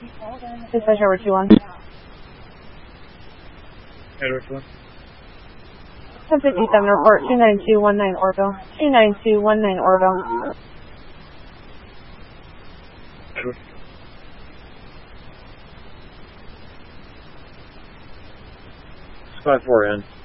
Dispatch over 2-1. Edward 1. 1057 report 29219 Orville. 29219 Orville. Edward. Spot 4N.